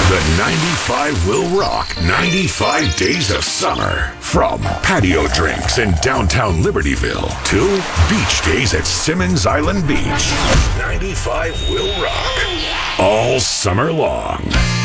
The 95 will rock 95 days of summer. From patio drinks in downtown Libertyville to beach days at Simmons Island Beach. 95 will rock all summer long.